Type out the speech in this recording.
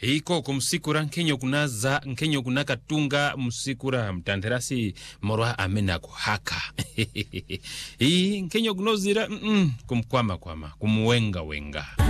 Iko kumsikura nkenyo kunaka tunga msikura mtanderasi morwa amena kuhaka. Nkenyo kunozira kumkwama kumuwenga wenga.